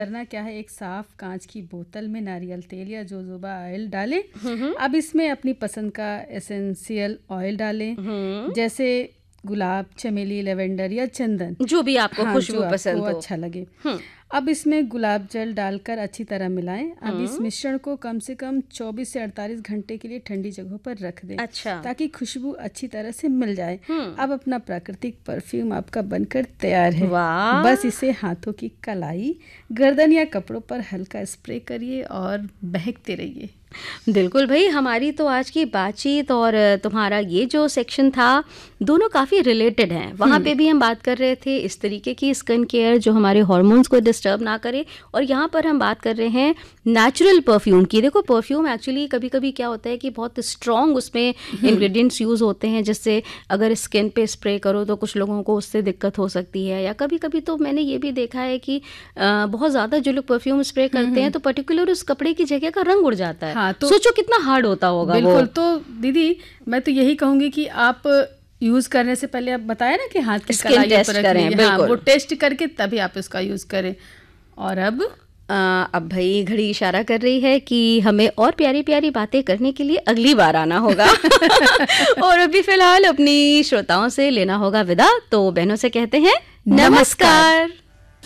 करना क्या है, एक साफ कांच की बोतल में नारियल तेल या जोजोबा ऑयल डालें। अब इसमें अपनी पसंद का एसेंशियल ऑयल डालें, जैसे गुलाब, चमेली, लेवेंडर या चंदन, जो भी आपको हाँ, खुशबू जो पसंद आपको हो। अच्छा लगे। अब इसमें गुलाब जल डालकर अच्छी तरह मिलाएं। अब इस मिश्रण को कम से कम 24 से 48 घंटे के लिए ठंडी जगहों पर रख दें, अच्छा। ताकि खुशबू अच्छी तरह से मिल जाए। अब अपना प्राकृतिक परफ्यूम आपका बनकर तैयार है। वाह। बस इसे हाथों की कलाई, गर्दन या कपड़ों पर हल्का स्प्रे करिए और बहकते रहिए। बिल्कुल भाई, हमारी तो आज की बातचीत और तुम्हारा ये जो सेक्शन था, दोनों काफ़ी रिलेटेड हैं। वहाँ पे भी हम बात कर रहे थे इस तरीके की स्किन केयर जो हमारे हार्मोन्स को डिस्टर्ब ना करे, और यहाँ पर हम बात कर रहे हैं नेचुरल परफ्यूम की। देखो, परफ्यूम एक्चुअली कभी कभी क्या होता है कि बहुत स्ट्रॉन्ग उसमें इंग्रेडिएंट्स यूज़ होते हैं, जिससे अगर स्किन पे स्प्रे करो तो कुछ लोगों को उससे दिक्कत हो सकती है। या कभी कभी तो मैंने ये भी देखा है कि बहुत ज़्यादा जो लोग परफ्यूम स्प्रे करते हैं तो पर्टिकुलर उस कपड़े की जगह का रंग उड़ जाता है। हाँ, तो सोचो कितना हार्ड होता होगा। बिल्कुल। तो दीदी, मैं तो यही कहूंगी कि आप यूज करने से पहले, आप बताया ना कि हाथ की कलाई टेस्ट पर करें, हाँ, वो टेस्ट करके तभी आप इसका यूज करें। और अब भाई घड़ी इशारा कर रही है कि हमें और प्यारी प्यारी बातें करने के लिए अगली बार आना होगा। और अभी फिलहाल अपनी श्रोताओं से लेना होगा विदा। तो बहनों से कहते हैं नमस्कार।